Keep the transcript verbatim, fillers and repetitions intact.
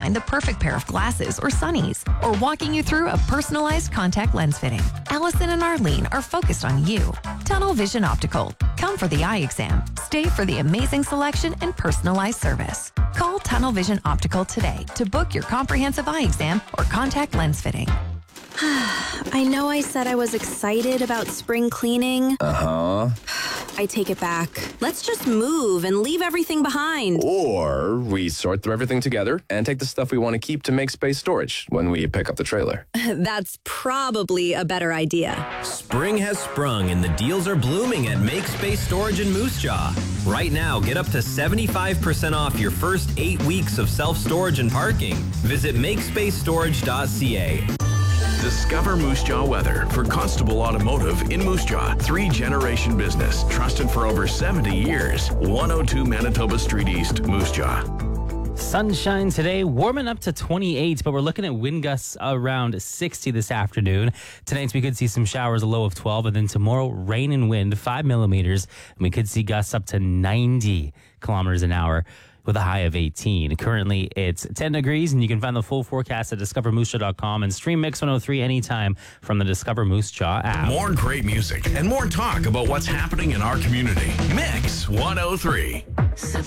find the perfect pair of glasses or sunnies, or walking you through a personalized contact lens fitting. Allison and Arlene are focused on you. Tunnel Vision Optical. Come for the eye exam. Stay for the amazing selection and personalized service. Call Tunnel Vision Optical today to book your comprehensive eye exam or contact lens fitting. I know I said I was excited about spring cleaning. Uh-huh. I take it back. Let's just move and leave everything behind. Or we sort through everything together and take the stuff we want to keep to make space storage when we pick up the trailer. That's probably a better idea. Spring has sprung and the deals are blooming at Make Space Storage in Moose Jaw. Right now, get up to seventy-five percent off your first eight weeks of self-storage and parking. Visit make space storage dot c a. Discover Moose Jaw weather for Constable Automotive in Moose Jaw. Three-generation business, trusted for over seventy years. one oh two Manitoba Street East, Moose Jaw. Sunshine today, warming up to twenty-eight, but we're looking at wind gusts around sixty this afternoon. Tonight we could see some showers, a low of twelve, and then tomorrow rain and wind, five millimeters, and we could see gusts up to ninety kilometers an hour with a high of eighteen. Currently, it's ten degrees, and you can find the full forecast at discover moose jaw dot com and stream Mix one oh three anytime from the Discover Moose Jaw app. More great music and more talk about what's happening in our community. Mix one oh three.